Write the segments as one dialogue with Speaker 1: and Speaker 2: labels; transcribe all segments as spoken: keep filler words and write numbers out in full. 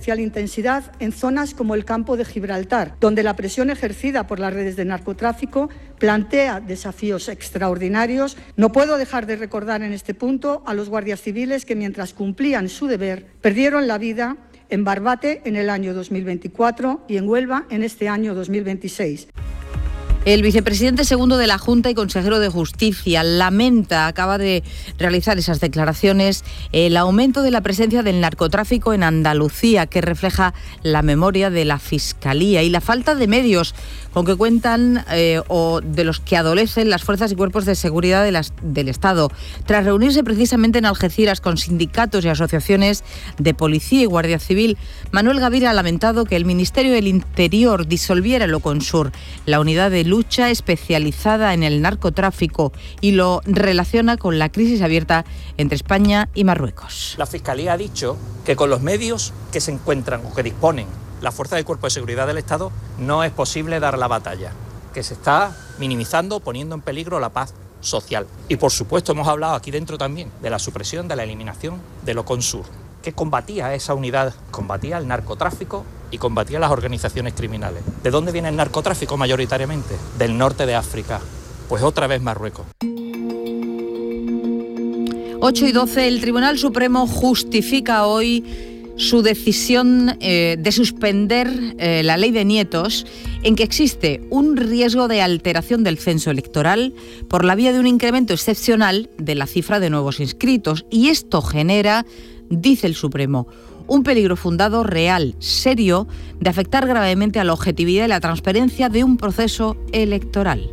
Speaker 1: especial intensidad en zonas como el campo de Gibraltar, donde la presión ejercida por las redes de narcotráfico plantea desafíos extraordinarios. No puedo dejar de recordar en este punto a los guardias civiles que, mientras cumplían su deber, perdieron la vida en Barbate en el año dos mil veinticuatro y en Huelva en este año dos mil veintiséis.
Speaker 2: El vicepresidente segundo de la Junta y consejero de Justicia lamenta, acaba de realizar esas declaraciones, el aumento de la presencia del narcotráfico en Andalucía, que refleja la memoria de la Fiscalía y la falta de medios con que cuentan eh, o de los que adolecen las fuerzas y cuerpos de seguridad de las, del Estado. Tras reunirse precisamente en Algeciras con sindicatos y asociaciones de policía y guardia civil, Manuel Gaviria ha lamentado que el Ministerio del Interior disolviera el Oconsur, la unidad de lucha especializada en el narcotráfico, y lo relaciona con la crisis abierta entre España y Marruecos.
Speaker 3: La Fiscalía ha dicho que con los medios que se encuentran o que disponen la Fuerza del Cuerpo de Seguridad del Estado no es posible dar la batalla, que se está minimizando, poniendo en peligro la paz social. Y por supuesto hemos hablado aquí dentro también de la supresión, de la eliminación del Oconsur, que combatía esa unidad, combatía el narcotráfico y combatía las organizaciones criminales. ¿De dónde viene el narcotráfico mayoritariamente? Del norte de África, pues otra vez Marruecos.
Speaker 2: ocho y doce, el Tribunal Supremo justifica hoy su decisión eh, de suspender eh, la ley de nietos, en que existe un riesgo de alteración del censo electoral por la vía de un incremento excepcional de la cifra de nuevos inscritos. Y esto genera, dice el Supremo, un peligro fundado, real, serio, de afectar gravemente a la objetividad y la transparencia de un proceso electoral.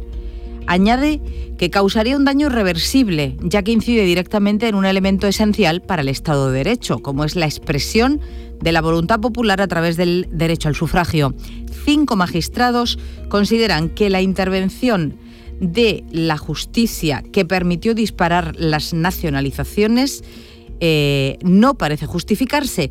Speaker 2: Añade que causaría un daño irreversible, ya que incide directamente en un elemento esencial para el Estado de Derecho, como es la expresión de la voluntad popular a través del derecho al sufragio. Cinco magistrados consideran que la intervención de la justicia que permitió disparar las nacionalizaciones eh, no parece justificarse,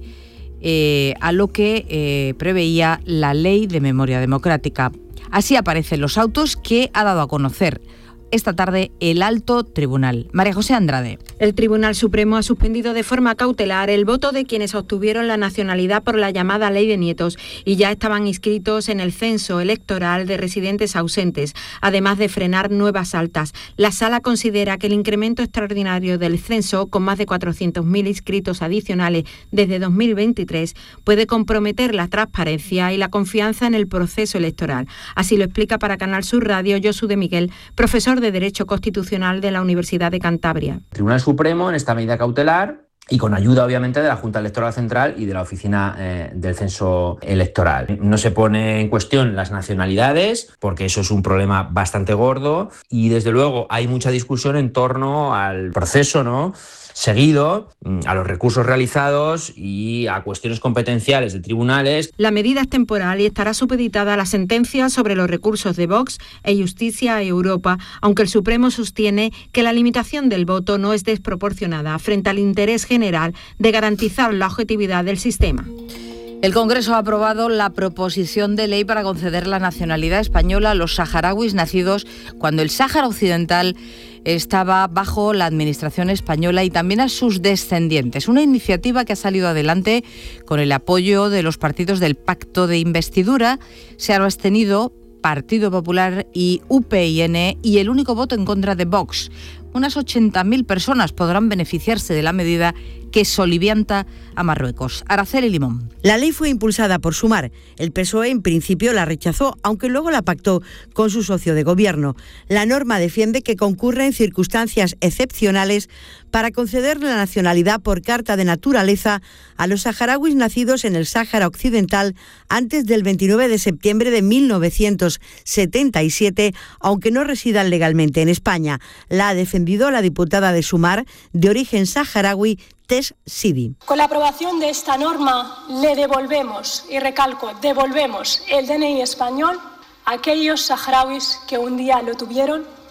Speaker 2: eh, a lo que eh, preveía la Ley de Memoria Democrática. Así aparecen los autos que ha dado a conocer esta tarde el Alto Tribunal. María José Andrade.
Speaker 4: El Tribunal Supremo ha suspendido de forma cautelar el voto de quienes obtuvieron la nacionalidad por la llamada Ley de Nietos y ya estaban inscritos en el censo electoral de residentes ausentes, además de frenar nuevas altas. La Sala considera que el incremento extraordinario del censo, con más de cuatrocientos mil inscritos adicionales desde dos mil veintitrés, puede comprometer la transparencia y la confianza en el proceso electoral. Así lo explica para Canal Sur Radio Josu de Miguel, profesor de Derecho Constitucional de la Universidad de Cantabria.
Speaker 5: El Tribunal Supremo, en esta medida cautelar, y con ayuda obviamente de la Junta Electoral Central y de la Oficina eh, del Censo Electoral. No se pone en cuestión las nacionalidades, porque eso es un problema bastante gordo, y desde luego hay mucha discusión en torno al proceso, ¿no?, seguido, a los recursos realizados y a cuestiones competenciales de tribunales.
Speaker 4: La medida es temporal y estará supeditada a la sentencia sobre los recursos de Vox e Justicia a Europa, aunque el Supremo sostiene que la limitación del voto no es desproporcionada frente al interés general de garantizar la objetividad del sistema.
Speaker 2: El Congreso ha aprobado la proposición de ley para conceder la nacionalidad española a los saharauis nacidos cuando el Sáhara Occidental estaba bajo la administración española, y también a sus descendientes. Una iniciativa que ha salido adelante con el apoyo de los partidos del Pacto de Investidura. Se han abstenido Partido Popular y U P N y el único voto en contra de Vox. Unas ochenta mil personas podrán beneficiarse de la medida que solivianta a Marruecos. Araceli Limón.
Speaker 6: La ley fue impulsada por Sumar. El P S O E en principio la rechazó, aunque luego la pactó con su socio de gobierno. La norma defiende que concurre en circunstancias excepcionales para conceder la nacionalidad por carta de naturaleza a los saharauis nacidos en el Sáhara Occidental antes del veintinueve de septiembre de mil novecientos setenta y siete, aunque no residan legalmente en España. La ha defendido la diputada de Sumar, de origen saharaui, Tess Sidi.
Speaker 7: Con la aprobación de esta norma le devolvemos, y recalco, devolvemos el D N I español a aquellos saharauis que un día lo tuvieron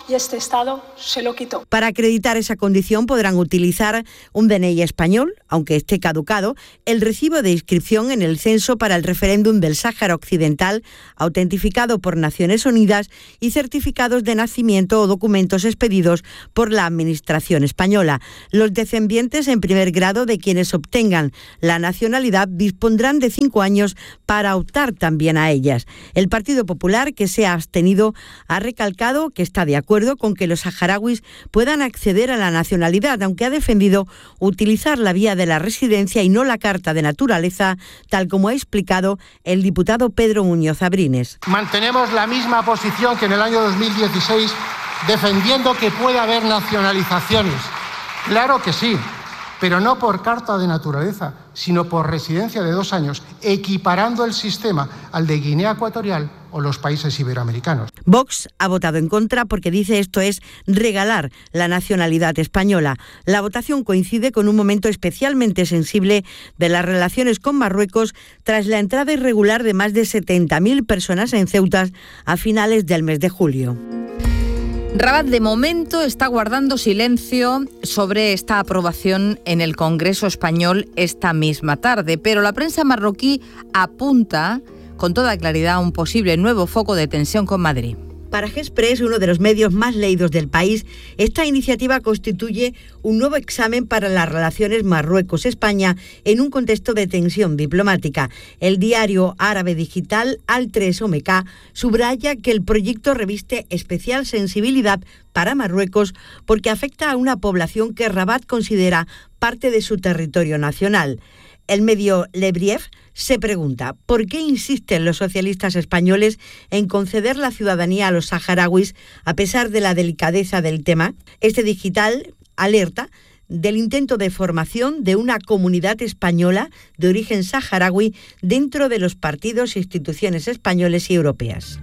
Speaker 7: y este Estado se lo quitó.
Speaker 6: Para acreditar esa condición podrán utilizar un D N I español, aunque esté caducado, el recibo de inscripción en el censo para el referéndum del Sáhara Occidental, autentificado por Naciones Unidas, y certificados de nacimiento o documentos expedidos por la Administración española. Los descendientes en primer grado de quienes obtengan la nacionalidad dispondrán de cinco años para optar también a ellas. El Partido Popular, que se ha abstenido, ha recalcado que está de acuerdo con que los saharauis puedan acceder a la nacionalidad, aunque ha defendido utilizar la vía de la residencia y no la carta de naturaleza, tal como ha explicado el diputado Pedro Muñoz Abrines.
Speaker 8: Mantenemos la misma posición que en el año dos mil dieciséis, defendiendo que puede haber nacionalizaciones. Claro que sí, pero no por carta de naturaleza, sino por residencia de dos años, equiparando el sistema al de Guinea Ecuatorial o los países iberoamericanos.
Speaker 6: Vox ha votado en contra porque dice esto es regalar la nacionalidad española. La votación coincide con un momento especialmente sensible de las relaciones con Marruecos tras la entrada irregular de más de setenta mil personas en Ceuta a finales del mes de julio.
Speaker 2: Rabat, de momento, está guardando silencio sobre esta aprobación en el Congreso español esta misma tarde, pero la prensa marroquí apunta con toda claridad a un posible nuevo foco de tensión con Madrid.
Speaker 6: Para Express, uno de los medios más leídos del país, esta iniciativa constituye un nuevo examen para las relaciones Marruecos-España en un contexto de tensión diplomática. El diario árabe digital Al tres O M K subraya que el proyecto reviste especial sensibilidad para Marruecos porque afecta a una población que Rabat considera parte de su territorio nacional. El medio Le Brief se pregunta ¿por qué insisten los socialistas españoles en conceder la ciudadanía a los saharauis a pesar de la delicadeza del tema? Este digital alerta del intento de formación de una comunidad española de origen saharaui dentro de los partidos e instituciones españoles y europeas.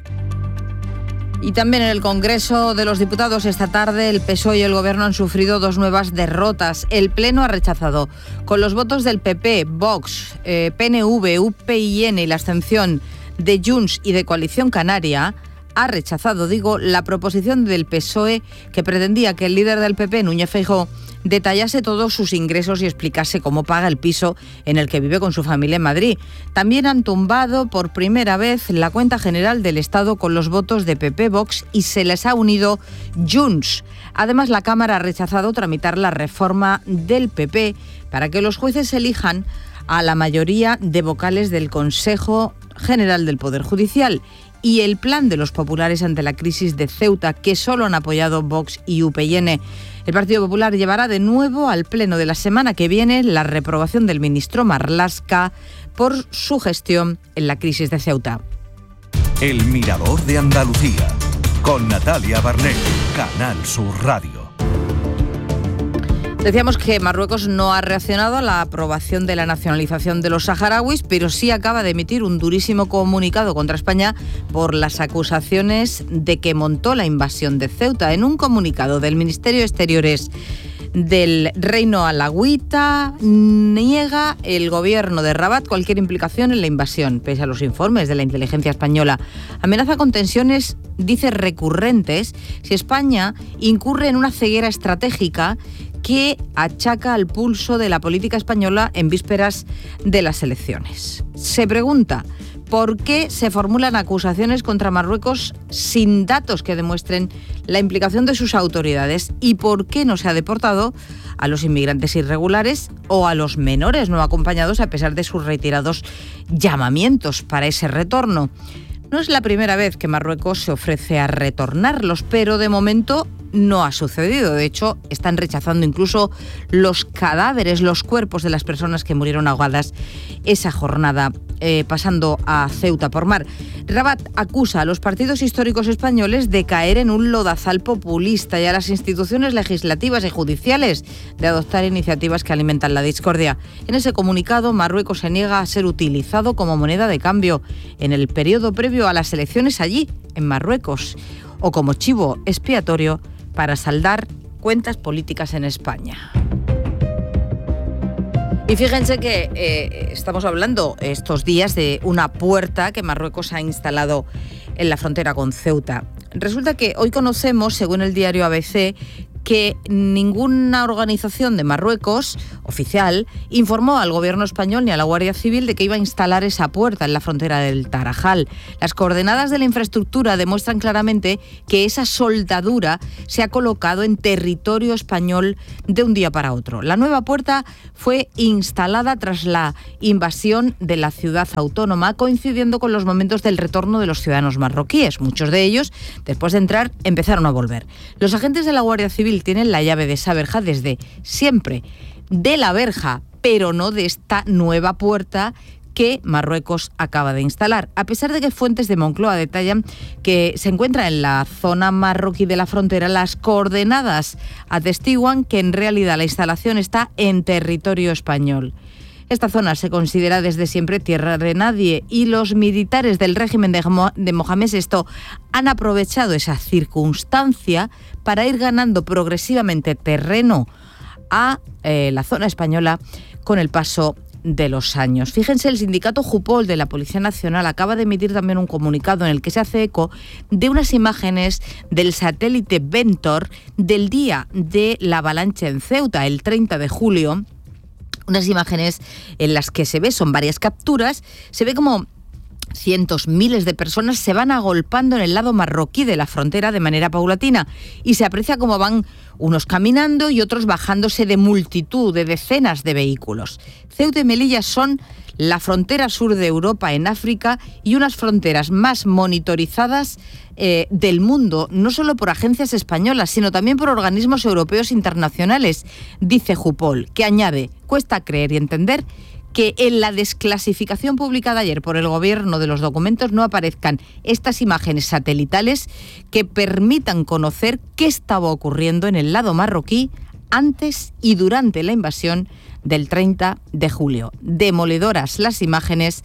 Speaker 2: Y también en el Congreso de los Diputados esta tarde el P S O E y el Gobierno han sufrido dos nuevas derrotas. El Pleno ha rechazado, con los votos del P P, Vox, eh, P N V, U P y N y la abstención de Junts y de Coalición Canaria, ha rechazado, digo, la proposición del P S O E que pretendía que el líder del P P, Núñez Feijóo, detallase todos sus ingresos y explicase cómo paga el piso en el que vive con su familia en Madrid. También han tumbado por primera vez la cuenta general del Estado con los votos de P P, Vox y se les ha unido Junts. Además, la Cámara ha rechazado tramitar la reforma del P P para que los jueces elijan a la mayoría de vocales del Consejo General del Poder Judicial y el plan de los populares ante la crisis de Ceuta, que solo han apoyado Vox y U P y N. El Partido Popular llevará de nuevo al pleno de la semana que viene la reprobación del ministro Marlaska por su gestión en la crisis de Ceuta.
Speaker 9: El Mirador de Andalucía, con Natalia Barnett, Canal Sur Radio.
Speaker 2: Decíamos que Marruecos no ha reaccionado a la aprobación de la nacionalización de los saharauis, pero sí acaba de emitir un durísimo comunicado contra España por las acusaciones de que montó la invasión de Ceuta. En un comunicado del Ministerio de Exteriores del Reino Alauita, niega el gobierno de Rabat cualquier implicación en la invasión, pese a los informes de la inteligencia española. Amenaza con tensiones, dice, recurrentes si España incurre en una ceguera estratégica que achaca al pulso de la política española en vísperas de las elecciones. Se pregunta por qué se formulan acusaciones contra Marruecos sin datos que demuestren la implicación de sus autoridades y por qué no se ha deportado a los inmigrantes irregulares o a los menores no acompañados a pesar de sus reiterados llamamientos para ese retorno. No es la primera vez que Marruecos se ofrece a retornarlos, pero de momento no ha sucedido. De hecho, están rechazando incluso los cadáveres, los cuerpos de las personas que murieron ahogadas esa jornada eh, pasando a Ceuta por mar. Rabat acusa a los partidos históricos españoles de caer en un lodazal populista y a las instituciones legislativas y judiciales de adoptar iniciativas que alimentan la discordia. En ese comunicado, Marruecos se niega a ser utilizado como moneda de cambio en el periodo previo a las elecciones allí, en Marruecos, o como chivo expiatorio para saldar cuentas políticas en España. Y fíjense que eh, estamos hablando estos días de una puerta que Marruecos ha instalado en la frontera con Ceuta. Resulta que hoy conocemos, según el diario A B C, que ninguna organización de Marruecos oficial informó al gobierno español ni a la Guardia Civil de que iba a instalar esa puerta en la frontera del Tarajal. Las coordenadas de la infraestructura demuestran claramente que esa soldadura se ha colocado en territorio español de un día para otro. La nueva puerta fue instalada tras la invasión de la ciudad autónoma, coincidiendo con los momentos del retorno de los ciudadanos marroquíes. Muchos de ellos, después de entrar, empezaron a volver. Los agentes de la Guardia Civil tienen la llave de esa verja desde siempre, de la verja, pero no de esta nueva puerta que Marruecos acaba de instalar. A pesar de que fuentes de Moncloa detallan que se encuentra en la zona marroquí de la frontera, las coordenadas atestiguan que en realidad la instalación está en territorio español. Esta zona se considera desde siempre tierra de nadie y los militares del régimen de, Mo- de Mohamed sexto han aprovechado esa circunstancia para ir ganando progresivamente terreno a eh, la zona española con el paso de los años. Fíjense, el sindicato Jupol de la Policía Nacional acaba de emitir también un comunicado en el que se hace eco de unas imágenes del satélite Ventor del día de la avalancha en Ceuta, el treinta de julio. Unas imágenes en las que se ve, son varias capturas, se ve como cientos, miles de personas se van agolpando en el lado marroquí de la frontera de manera paulatina y se aprecia cómo van unos caminando y otros bajándose de multitud, de decenas de vehículos. Ceuta y Melilla son la frontera sur de Europa en África y unas fronteras más monitorizadas eh, del mundo, no solo por agencias españolas, sino también por organismos europeos internacionales, dice Jupol, que añade, cuesta creer y entender que en la desclasificación publicada ayer por el Gobierno de los documentos no aparezcan estas imágenes satelitales que permitan conocer qué estaba ocurriendo en el lado marroquí antes y durante la invasión del treinta de julio. Demoledoras las imágenes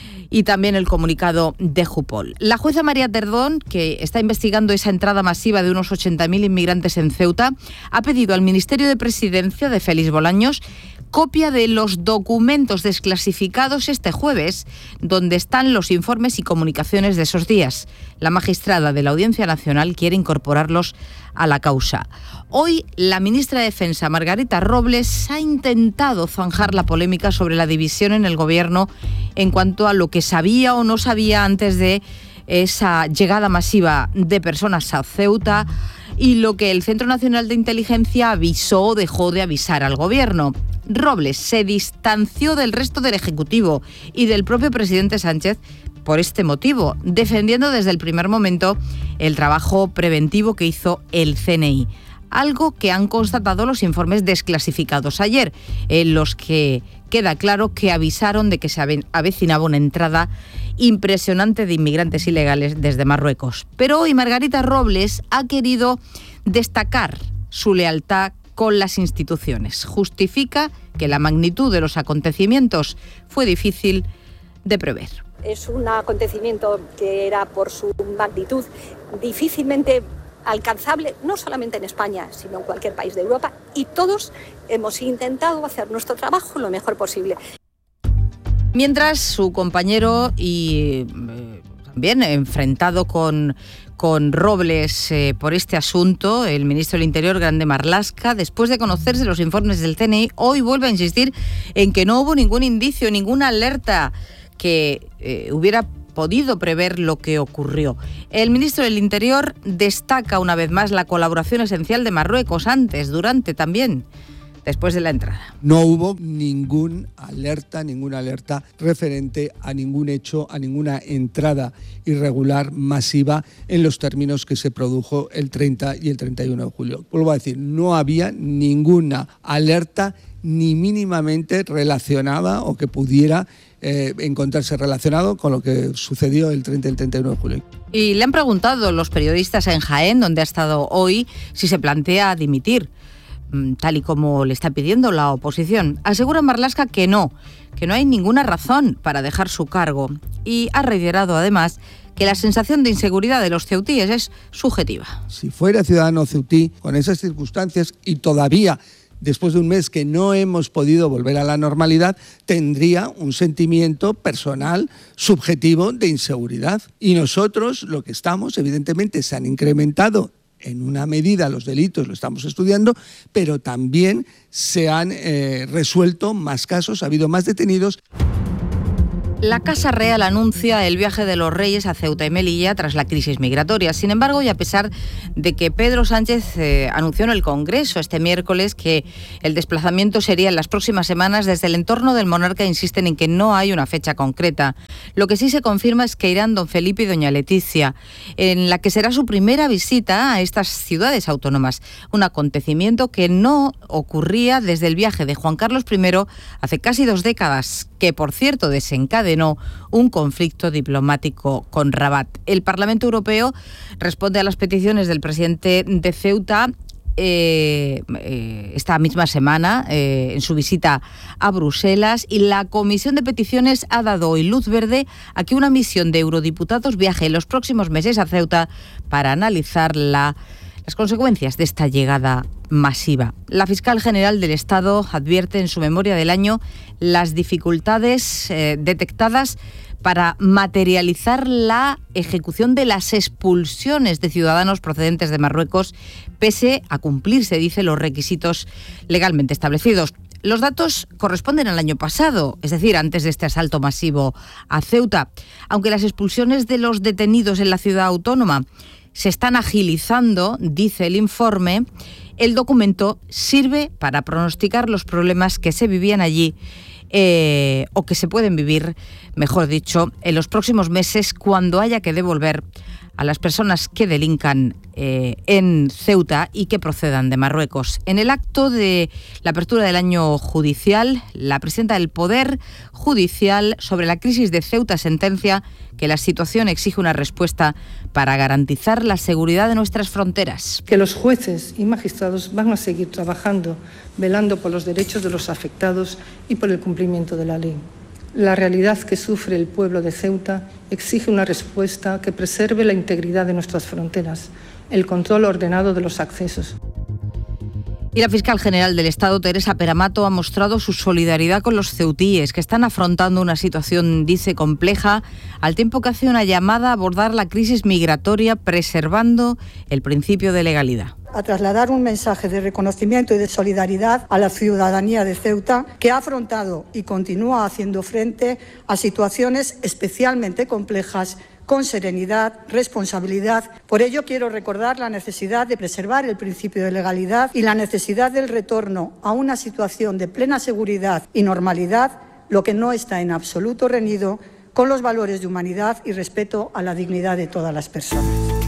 Speaker 2: y también el comunicado de Jupol. La jueza María Terdón, que está investigando esa entrada masiva de unos ochenta mil inmigrantes en Ceuta, ha pedido al Ministerio de Presidencia de Félix Bolaños copia de los documentos desclasificados este jueves, donde están los informes y comunicaciones de esos días. La magistrada de la Audiencia Nacional quiere incorporarlos a la causa. Hoy, la ministra de Defensa, Margarita Robles, ha intentado zanjar la polémica sobre la división en el Gobierno en cuanto a lo que sabía o no sabía antes de esa llegada masiva de personas a Ceuta y lo que el Centro Nacional de Inteligencia avisó o dejó de avisar al Gobierno. Robles se distanció del resto del Ejecutivo y del propio presidente Sánchez por este motivo, defendiendo desde el primer momento el trabajo preventivo que hizo el C N I. Algo que han constatado los informes desclasificados ayer, en los que queda claro que avisaron de que se avecinaba una entrada impresionante de inmigrantes ilegales desde Marruecos. Pero hoy Margarita Robles ha querido destacar su lealtad con las instituciones. Justifica que la magnitud de los acontecimientos fue difícil de prever.
Speaker 10: Es un acontecimiento que era por su magnitud difícilmente alcanzable, no solamente en España, sino en cualquier país de Europa, y todos hemos intentado hacer nuestro trabajo lo mejor posible.
Speaker 2: Mientras su compañero y eh, también enfrentado con, con Robles eh, por este asunto, el ministro del Interior, Grande Marlaska, después de conocerse los informes del C N I, hoy vuelve a insistir en que no hubo ningún indicio, ninguna alerta que eh, hubiera podido prever lo que ocurrió. El ministro del Interior destaca una vez más la colaboración esencial de Marruecos antes, durante también, después de la entrada.
Speaker 11: No hubo ningún alerta, ninguna alerta referente a ningún hecho, a ninguna entrada irregular masiva en los términos que se produjo el treinta y el treinta y uno de julio. Vuelvo a decir, no había ninguna alerta ni mínimamente relacionada o que pudiera eh, encontrarse relacionado con lo que sucedió el treinta y el treinta y uno de julio.
Speaker 2: Y le han preguntado los periodistas en Jaén, donde ha estado hoy, si se plantea dimitir, tal y como le está pidiendo la oposición. Asegura Marlaska que no, que no hay ninguna razón para dejar su cargo y ha reiterado además que la sensación de inseguridad de los ceutíes es subjetiva.
Speaker 11: Si fuera ciudadano ceutí con esas circunstancias y todavía después de un mes que no hemos podido volver a la normalidad, tendría un sentimiento personal, subjetivo de inseguridad. Y nosotros lo que estamos, evidentemente, se han incrementado en una medida los delitos, lo estamos estudiando, pero también se han eh, resuelto más casos, ha habido más detenidos.
Speaker 2: La Casa Real anuncia el viaje de los Reyes a Ceuta y Melilla tras la crisis migratoria. Sin embargo, y a pesar de que Pedro Sánchez eh, anunció en el Congreso este miércoles que el desplazamiento sería en las próximas semanas, desde el entorno del monarca insisten en que no hay una fecha concreta. Lo que sí se confirma es que irán don Felipe y doña Leticia, en la que será su primera visita a estas ciudades autónomas. Un acontecimiento que no ocurría desde el viaje de Juan Carlos primero hace casi dos décadas, que por cierto desencadenó un conflicto diplomático con Rabat. El Parlamento Europeo responde a las peticiones del presidente de Ceuta eh, eh, esta misma semana eh, en su visita a Bruselas, y la Comisión de Peticiones ha dado hoy luz verde a que una misión de eurodiputados viaje en los próximos meses a Ceuta para analizar la las consecuencias de esta llegada masiva. La fiscal general del Estado advierte en su memoria del año las dificultades eh, detectadas para materializar la ejecución de las expulsiones de ciudadanos procedentes de Marruecos, pese a cumplirse, dice, los requisitos legalmente establecidos. Los datos corresponden al año pasado, es decir, antes de este asalto masivo a Ceuta. Aunque las expulsiones de los detenidos en la ciudad autónoma se están agilizando, dice el informe, el documento sirve para pronosticar los problemas que se vivían allí eh, o que se pueden vivir, mejor dicho, en los próximos meses cuando haya que devolver a las personas que delincan eh, en Ceuta y que procedan de Marruecos. En el acto de la apertura del año judicial, la presidenta del Poder Judicial sobre la crisis de Ceuta sentencia que la situación exige una respuesta para garantizar la seguridad de nuestras fronteras.
Speaker 12: Que los jueces y magistrados van a seguir trabajando, velando por los derechos de los afectados y por el cumplimiento de la ley. La realidad que sufre el pueblo de Ceuta exige una respuesta que preserve la integridad de nuestras fronteras, el control ordenado de los accesos.
Speaker 2: Y la fiscal general del Estado, Teresa Peramato, ha mostrado su solidaridad con los ceutíes, que están afrontando una situación, dice, compleja, al tiempo que hace una llamada a abordar la crisis migratoria preservando el principio de legalidad.
Speaker 1: A trasladar un mensaje de reconocimiento y de solidaridad a la ciudadanía de Ceuta, que ha afrontado y continúa haciendo frente a situaciones especialmente complejas con serenidad, responsabilidad. Por ello quiero recordar la necesidad de preservar el principio de legalidad y la necesidad del retorno a una situación de plena seguridad y normalidad, lo que no está en absoluto reñido con los valores de humanidad y respeto a la dignidad de todas las personas.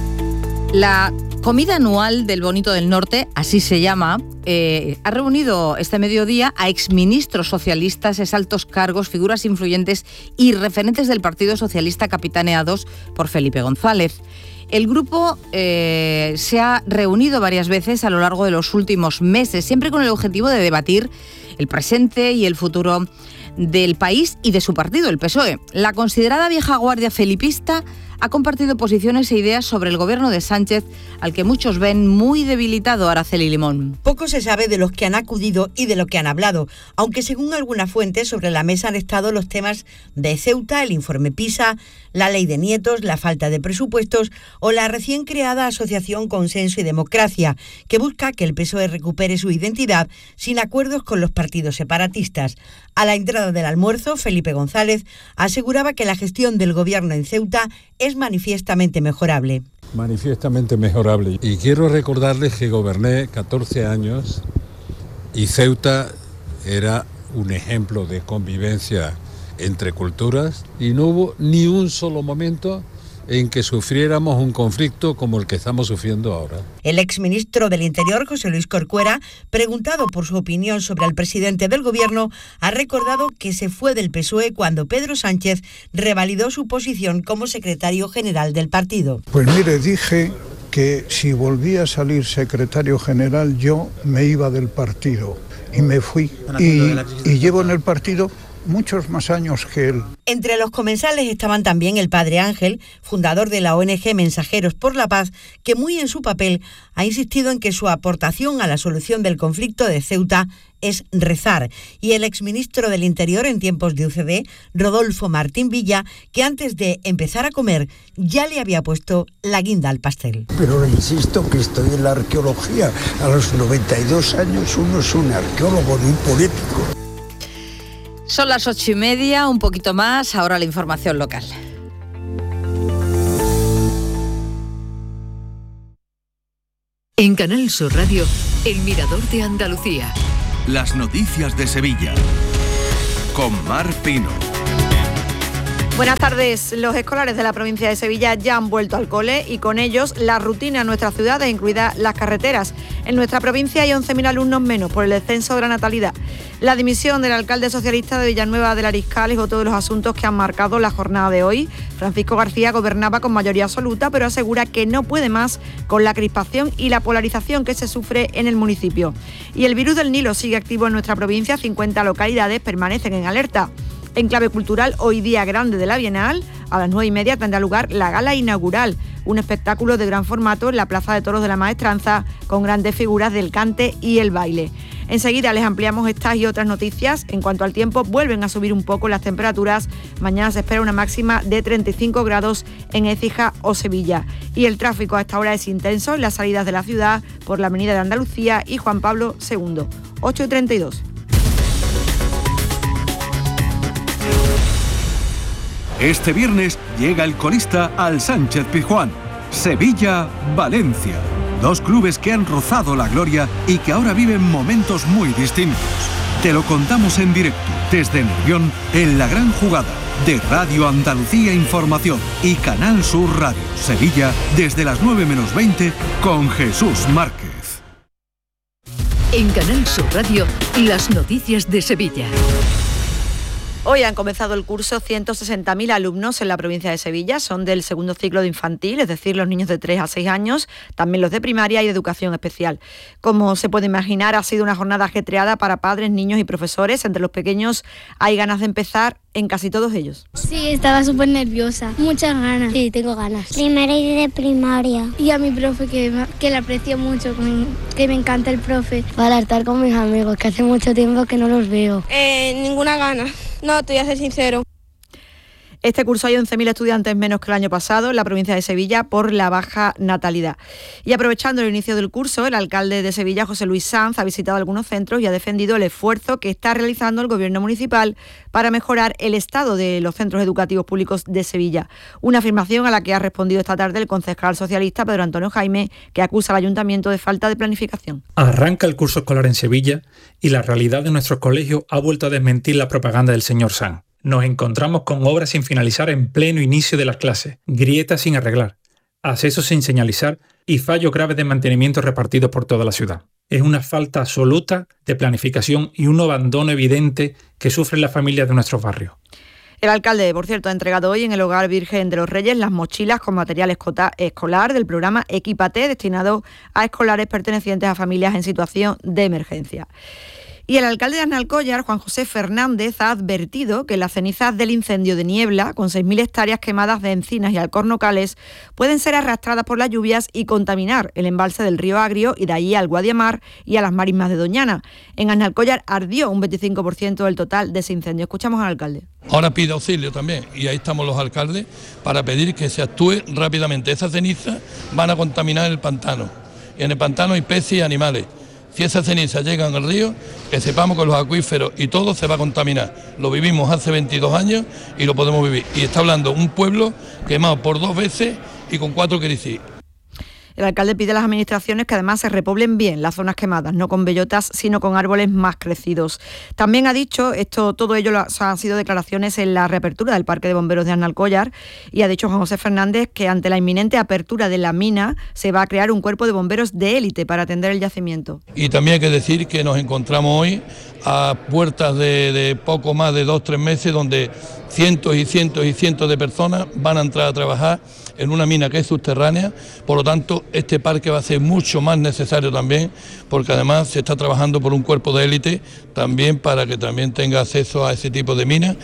Speaker 2: La comida anual del Bonito del Norte, así se llama, eh, ha reunido este mediodía a exministros socialistas, exaltos cargos, figuras influyentes y referentes del Partido Socialista capitaneados por Felipe González. El grupo eh, se ha reunido varias veces a lo largo de los últimos meses, siempre con el objetivo de debatir el presente y el futuro del país y de su partido, el P S O E. La considerada vieja guardia felipista ha compartido posiciones e ideas sobre el gobierno de Sánchez, al que muchos ven muy debilitado. Araceli Limón.
Speaker 6: Poco se sabe de los que han acudido y de lo que han hablado, aunque según algunas fuentes sobre la mesa han estado los temas de Ceuta, el informe PISA, la ley de nietos, la falta de presupuestos o la recién creada Asociación Consenso y Democracia, que busca que el P S O E recupere su identidad sin acuerdos con los partidos separatistas. A la entrada del almuerzo, Felipe González aseguraba que la gestión del gobierno en Ceuta es manifiestamente mejorable.
Speaker 13: Manifiestamente mejorable. Y quiero recordarles que goberné catorce años y Ceuta era un ejemplo de convivencia entre culturas y no hubo ni un solo momento en que sufriéramos un conflicto como el que estamos sufriendo ahora.
Speaker 6: El exministro del Interior, José Luis Corcuera, preguntado por su opinión sobre el presidente del gobierno, ha recordado que se fue del P S O E cuando Pedro Sánchez revalidó su posición como secretario general del partido.
Speaker 14: Pues mire, dije que si volvía a salir secretario general yo me iba del partido y me fui. Y, y llevo en el partido muchos más años que él.
Speaker 6: Entre los comensales estaban también el padre Ángel, fundador de la O N Ge Mensajeros por la Paz, que muy en su papel ha insistido en que su aportación a la solución del conflicto de Ceuta es rezar, y el exministro del Interior en tiempos de U C D, Rodolfo Martín Villa, que antes de empezar a comer ya le había puesto la guinda al pastel.
Speaker 14: Pero le insisto que estoy en la arqueología. A los noventa y dos años uno es un arqueólogo, no un político.
Speaker 2: Son las ocho y media, un poquito más, ahora la información local.
Speaker 15: En Canal Sur Radio, El Mirador de Andalucía.
Speaker 9: Las noticias de Sevilla. Con Mar Pino.
Speaker 16: Buenas tardes. Los escolares de la provincia de Sevilla ya han vuelto al cole y con ellos la rutina en nuestras ciudades, incluidas las carreteras. En nuestra provincia hay once mil alumnos menos por el descenso de la natalidad. La dimisión del alcalde socialista de Villanueva del Ariscal es otro de los asuntos que han marcado la jornada de hoy. Francisco García gobernaba con mayoría absoluta, pero asegura que no puede más con la crispación y la polarización que se sufre en el municipio. Y el virus del Nilo sigue activo en nuestra provincia, cincuenta localidades permanecen en alerta. En clave cultural, hoy día grande de la Bienal, a las nueve y media tendrá lugar la gala inaugural, un espectáculo de gran formato en la Plaza de Toros de la Maestranza, con grandes figuras del cante y el baile. Enseguida les ampliamos estas y otras noticias. En cuanto al tiempo, vuelven a subir un poco las temperaturas. Mañana se espera una máxima de treinta y cinco grados en Écija o Sevilla. Y el tráfico a esta hora es intenso en las salidas de la ciudad por la Avenida de Andalucía y Juan Pablo segundo. ocho y treinta y dos.
Speaker 9: Este viernes llega el colista al Sánchez Pizjuán. Sevilla-Valencia. Dos clubes que han rozado la gloria y que ahora viven momentos muy distintos. Te lo contamos en directo desde Nervión en La Gran Jugada de Radio Andalucía Información y Canal Sur Radio. Sevilla desde las nueve menos veinte con Jesús Márquez.
Speaker 15: En Canal Sur Radio, las noticias de Sevilla.
Speaker 16: Hoy han comenzado el curso ciento sesenta mil alumnos en la provincia de Sevilla. Son del segundo ciclo de infantil, es decir, los niños de tres a seis años, también los de primaria y de educación especial. Como se puede imaginar, ha sido una jornada ajetreada para padres, niños y profesores. Entre los pequeños hay ganas de empezar en casi todos ellos.
Speaker 17: Sí, estaba súper nerviosa, muchas ganas. Sí, tengo ganas.
Speaker 18: Primera y de primaria.
Speaker 17: Y a mi profe, que, que le aprecio mucho, que me, que me encanta el profe.
Speaker 18: Para estar con mis amigos, que hace mucho tiempo que no los veo.
Speaker 17: Eh, ninguna gana. No, te voy a ser sincero.
Speaker 16: Este curso hay once mil estudiantes menos que el año pasado en la provincia de Sevilla por la baja natalidad. Y aprovechando el inicio del curso, el alcalde de Sevilla, José Luis Sanz, ha visitado algunos centros y ha defendido el esfuerzo que está realizando el gobierno municipal para mejorar el estado de los centros educativos públicos de Sevilla. Una afirmación a la que ha respondido esta tarde el concejal socialista Pedro Antonio Jaime, que acusa al ayuntamiento de falta de planificación.
Speaker 19: Arranca el curso escolar en Sevilla y la realidad de nuestros colegios ha vuelto a desmentir la propaganda del señor Sanz. Nos encontramos con obras sin finalizar en pleno inicio de las clases, grietas sin arreglar, accesos sin señalizar y fallos graves de mantenimiento repartidos por toda la ciudad. Es una falta absoluta de planificación y un abandono evidente que sufren las familias de nuestros barrios.
Speaker 16: El alcalde, por cierto, ha entregado hoy en el Hogar Virgen de los Reyes las mochilas con material escolar del programa Equípate, destinado a escolares pertenecientes a familias en situación de emergencia. Y el alcalde de Aznalcóllar, Juan José Fernández, ha advertido que las cenizas del incendio de Niebla, con seis mil hectáreas quemadas de encinas y alcornocales, pueden ser arrastradas por las lluvias y contaminar el embalse del río Agrio y de allí al Guadiamar y a las marismas de Doñana. En Aznalcóllar ardió un veinticinco por ciento del total de ese incendio. Escuchamos al alcalde.
Speaker 20: Ahora pide auxilio también y ahí estamos los alcaldes para pedir que se actúe rápidamente. Esas cenizas van a contaminar el pantano y en el pantano hay peces y animales. Si esas cenizas llegan al río, que sepamos que los acuíferos y todo se va a contaminar. Lo vivimos hace veintidós años y lo podemos vivir. Y está hablando un pueblo quemado por dos veces y con cuatro crisis.
Speaker 16: El alcalde pide a las administraciones que además se repoblen bien las zonas quemadas, no con bellotas, sino con árboles más crecidos. También ha dicho, esto, todo ello han sido declaraciones en la reapertura del Parque de Bomberos de Aznalcóllar, y ha dicho Juan José Fernández que ante la inminente apertura de la mina se va a crear un cuerpo de bomberos de élite para atender el yacimiento.
Speaker 20: Y también hay que decir que nos encontramos hoy a puertas de, de poco más de dos o tres meses donde cientos y cientos y cientos de personas van a entrar a trabajar en una mina que es subterránea, por lo tanto este parque va a ser mucho más necesario también, porque además se está trabajando por un cuerpo de élite también para que también tenga acceso a ese tipo de minas.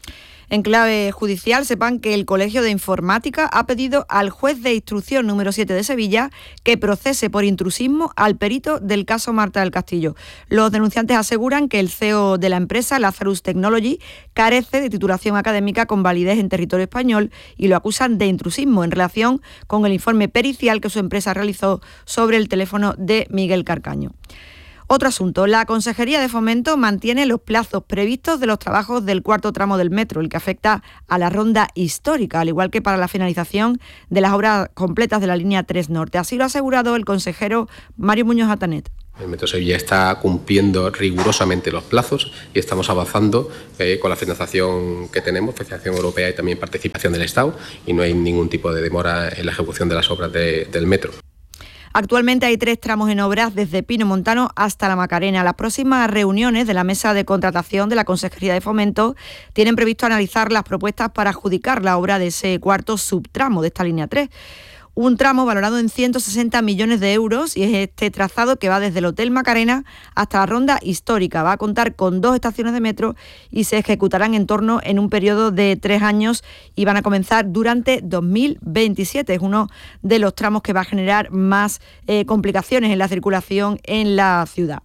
Speaker 16: En clave judicial, sepan que el Colegio de Informática ha pedido al juez de instrucción número siete de Sevilla que procese por intrusismo al perito del caso Marta del Castillo. Los denunciantes aseguran que el C E O de la empresa, Lazarus Technology, carece de titulación académica con validez en territorio español y lo acusan de intrusismo en relación con el informe pericial que su empresa realizó sobre el teléfono de Miguel Carcaño. Otro asunto, la Consejería de Fomento mantiene los plazos previstos de los trabajos del cuarto tramo del metro, el que afecta a la ronda histórica, al igual que para la finalización de las obras completas de la línea tres Norte. Así lo ha asegurado el consejero Mario Muñoz Atanet.
Speaker 21: El Metro Sevilla está cumpliendo rigurosamente los plazos y estamos avanzando eh, con la financiación que tenemos, financiación europea y también participación del Estado, y no hay ningún tipo de demora en la ejecución de las obras de, del metro.
Speaker 16: Actualmente hay tres tramos en obras desde Pino Montano hasta La Macarena. Las próximas reuniones de la mesa de contratación de la Consejería de Fomento tienen previsto analizar las propuestas para adjudicar la obra de ese cuarto subtramo de esta línea tres. Un tramo valorado en ciento sesenta millones de euros y es este trazado que va desde el Hotel Macarena hasta la ronda histórica. Va a contar con dos estaciones de metro y se ejecutarán en torno en un periodo de tres años y van a comenzar durante dos mil veintisiete. Es uno de los tramos que va a generar más eh, complicaciones en la circulación en la ciudad.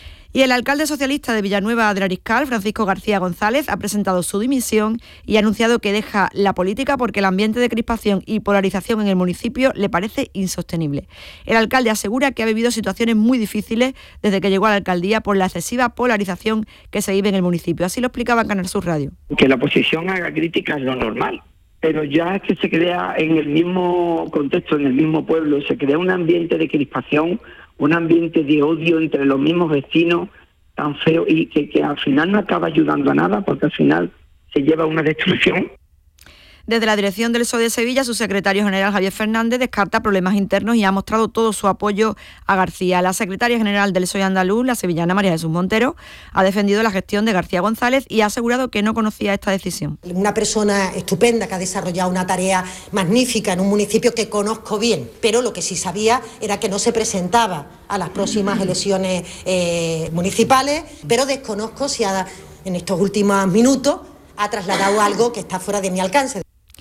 Speaker 16: Y el alcalde socialista de Villanueva del Ariscal, Francisco García González, ha presentado su dimisión y ha anunciado que deja la política porque el ambiente de crispación y polarización en el municipio le parece insostenible. El alcalde asegura que ha vivido situaciones muy difíciles desde que llegó a la alcaldía por la excesiva polarización que se vive en el municipio. Así lo explicaba en Canal Sur Radio.
Speaker 22: Que la oposición haga críticas es lo normal, pero ya es que se crea en el mismo contexto, en el mismo pueblo, se crea un ambiente de crispación, un ambiente de odio entre los mismos vecinos tan feo y que, que al final no acaba ayudando a nada porque al final se lleva a una destrucción.
Speaker 16: Desde la dirección del P S O E de Sevilla, su secretario general Javier Fernández descarta problemas internos y ha mostrado todo su apoyo a García. La secretaria general del P S O E andaluz, la sevillana María Jesús Montero, ha defendido la gestión de García González y ha asegurado que no conocía esta decisión.
Speaker 23: Una persona estupenda que ha desarrollado una tarea magnífica en un municipio que conozco bien, pero lo que sí sabía era que no se presentaba a las próximas elecciones eh, municipales, pero desconozco si ha, en estos últimos minutos ha trasladado algo que está fuera de mi alcance.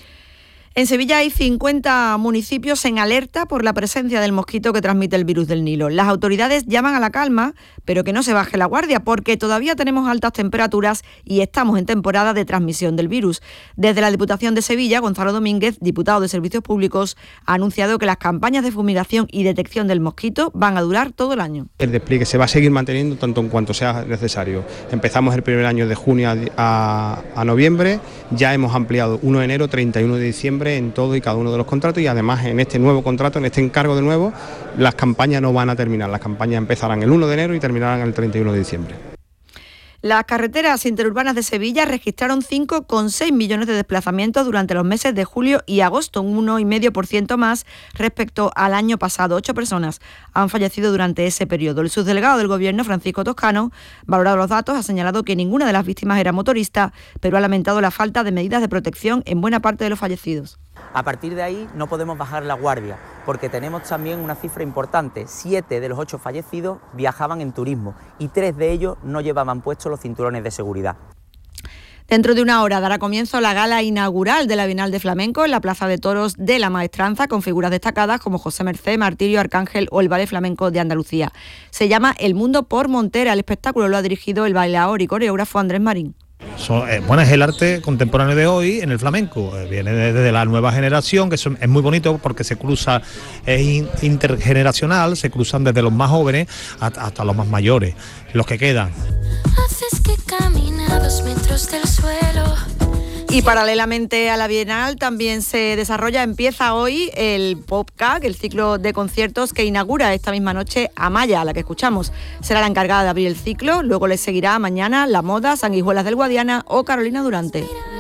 Speaker 16: En Sevilla hay cincuenta municipios en alerta por la presencia del mosquito que transmite el virus del Nilo. Las autoridades llaman a la calma, pero que no se baje la guardia, porque todavía tenemos altas temperaturas y estamos en temporada de transmisión del virus. Desde la Diputación de Sevilla, Gonzalo Domínguez, diputado de Servicios Públicos, ha anunciado que las campañas de fumigación y detección del mosquito van a durar todo el año.
Speaker 24: El despliegue se va a seguir manteniendo tanto en cuanto sea necesario. Empezamos el primer año de junio a, a, a noviembre, ya hemos ampliado uno de enero, treinta y uno de diciembre, en todo y cada uno de los contratos, y además en este nuevo contrato, en este encargo de nuevo, las campañas no van a terminar, las campañas empezarán el uno de enero y terminarán el treinta y uno de diciembre.
Speaker 16: Las carreteras interurbanas de Sevilla registraron cinco coma seis millones de desplazamientos durante los meses de julio y agosto, un uno coma cinco por ciento más respecto al año pasado. Ocho personas han fallecido durante ese periodo. El subdelegado del Gobierno, Francisco Toscano, valorado los datos, ha señalado que ninguna de las víctimas era motorista, pero ha lamentado la falta de medidas de protección en buena parte de los fallecidos.
Speaker 25: A partir de ahí no podemos bajar la guardia, porque tenemos también una cifra importante. Siete de los ocho fallecidos viajaban en turismo y tres de ellos no llevaban puestos los cinturones de seguridad.
Speaker 16: Dentro de una hora dará comienzo la gala inaugural de la Bienal de Flamenco en la Plaza de Toros de la Maestranza, con figuras destacadas como José Mercé, Martirio, Arcángel o el Ballet Flamenco de Andalucía. Se llama El Mundo por Montera. El espectáculo lo ha dirigido el bailaor y coreógrafo Andrés Marín.
Speaker 26: Son, eh, bueno, es el arte contemporáneo de hoy en el flamenco, eh, viene desde de la nueva generación, que son, es muy bonito porque se cruza, es in, intergeneracional, se cruzan desde los más jóvenes hasta, hasta los más mayores, los que quedan.
Speaker 27: Haces que camina a dos metros del suelo.
Speaker 16: Y paralelamente a la Bienal también se desarrolla, empieza hoy el PopCag, el ciclo de conciertos que inaugura esta misma noche Amaya, a la que escuchamos. Será la encargada de abrir el ciclo, luego le seguirá mañana La Moda, Sanguijuelas del Guadiana o Carolina Durante.